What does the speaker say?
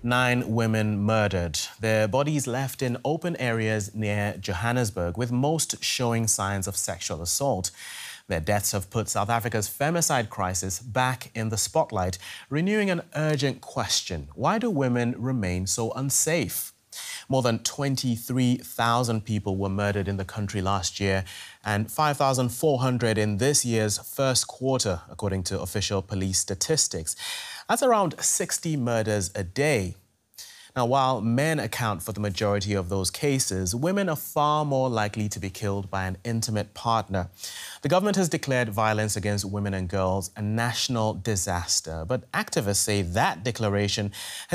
9 women murdered, their bodies left in open areas near Johannesburg, with most showing signs of sexual assault. Their deaths have put South Africa's femicide crisis back in the spotlight, renewing an urgent question: why do women remain so unsafe? More than 23,000 people were murdered in the country last year and 5,400 in this year's first quarter, according to official police statistics. That's around 60 murders a day. Now, while men account for the majority of those cases, women are far more likely to be killed by an intimate partner. The government has declared violence against women and girls a national disaster, but activists say that declaration has